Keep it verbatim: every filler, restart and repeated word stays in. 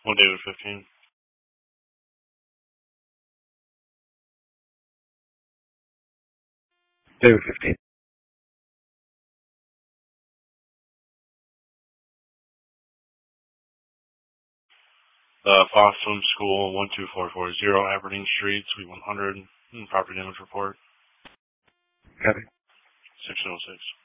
One David fifteen. David fifteen. The Fossum School, one two four four zero Aberdeen Street, Suite one hundred. Property damage report. Copy. Section oh six.